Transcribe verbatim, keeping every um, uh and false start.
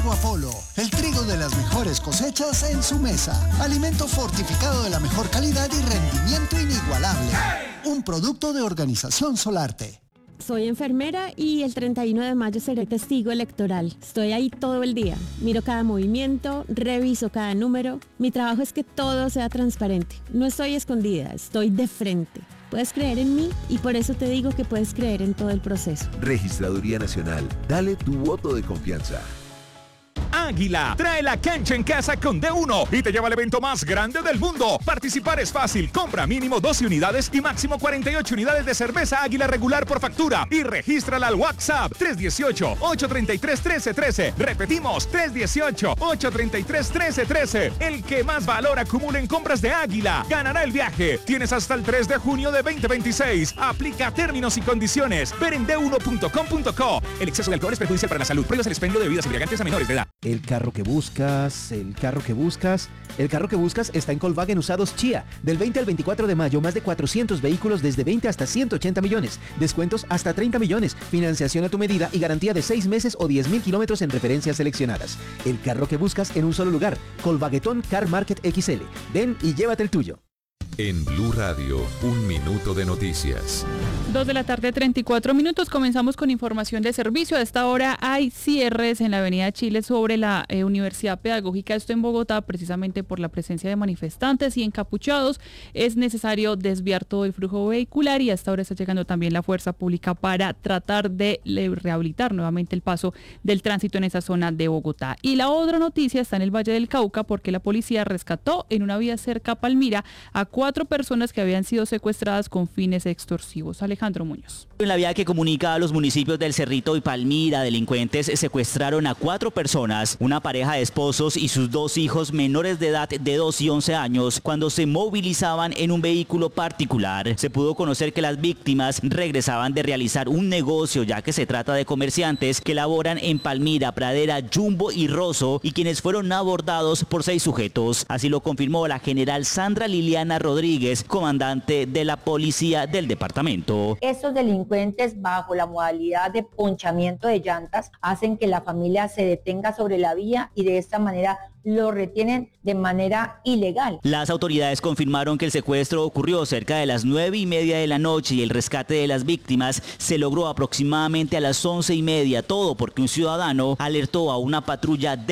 Trigo Apolo, el trigo de las mejores cosechas en su mesa. Alimento fortificado de la mejor calidad y rendimiento inigualable. Un producto de Organización Solarte. Soy enfermera y el treinta y uno de mayo seré testigo electoral. Estoy ahí todo el día. Miro cada movimiento, reviso cada número. Mi trabajo es que todo sea transparente. No estoy escondida, estoy de frente. Puedes creer en mí y por eso te digo que puedes creer en todo el proceso. Registraduría Nacional. Dale tu voto de confianza. Águila trae la cancha en casa con D uno y te lleva al evento más grande del mundo. Participar es fácil. Compra mínimo doce unidades y máximo cuarenta y ocho unidades de cerveza Águila regular por factura y regístrala al WhatsApp tres uno ocho, ocho tres tres, uno tres uno tres. Repetimos, tres uno ocho, ocho tres tres, uno tres uno tres. El que más valor acumule en compras de Águila ganará el viaje. Tienes hasta el tres de junio de veinte veintiséis. Aplica términos y condiciones. Ver en d uno punto com punto co. El exceso de alcohol es perjudicial para la salud. Prohíbas el expendio de bebidas embriagantes a menores de edad. El carro que buscas, el carro que buscas, el carro que buscas está en Volkswagen Usados Chía. Del veinte al veinticuatro de mayo, más de cuatrocientos vehículos desde veinte hasta ciento ochenta millones. Descuentos hasta treinta millones. Financiación a tu medida y garantía de seis meses o diez mil kilómetros en referencias seleccionadas. El carro que buscas en un solo lugar. Volkswagen Car Market X L. Ven y llévate el tuyo. En Blue Radio, un minuto de noticias. Dos de la tarde, treinta y cuatro minutos. Comenzamos con información de servicio. A esta hora hay cierres en la avenida Chile sobre la eh, Universidad Pedagógica. Esto en Bogotá, precisamente por la presencia de manifestantes y encapuchados. Es necesario desviar todo el flujo vehicular y hasta ahora está llegando también la fuerza pública para tratar de rehabilitar nuevamente el paso del tránsito en esa zona de Bogotá. Y la otra noticia está en el Valle del Cauca porque la policía rescató en una vía cerca a Palmira a cuatro personas que habían sido secuestradas con fines extorsivos. Alejandro Muñoz. En la vía que comunica a los municipios del Cerrito y Palmira, delincuentes secuestraron a cuatro personas, una pareja de esposos y sus dos hijos menores de edad de dos y once años, cuando se movilizaban en un vehículo particular. Se pudo conocer que las víctimas regresaban de realizar un negocio, ya que se trata de comerciantes que laboran en Palmira, Pradera, Jumbo y Rosso, y quienes fueron abordados por seis sujetos. Así lo confirmó la general Sandra Liliana Rodríguez, comandante de la policía del departamento. Estos delincuentes, bajo la modalidad de ponchamiento de llantas, hacen que la familia se detenga sobre la vía y de esta manera lo retienen de manera ilegal. Las autoridades confirmaron que el secuestro ocurrió cerca de las nueve y media de la noche y el rescate de las víctimas se logró aproximadamente a las once y media, todo porque un ciudadano alertó a una patrulla de